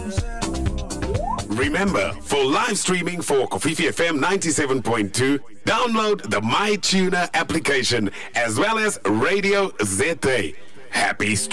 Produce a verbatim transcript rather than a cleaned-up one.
Remember, for live streaming for Kofifi F M ninety-seven point two, download the MyTuner application as well as Radio Z A. Happy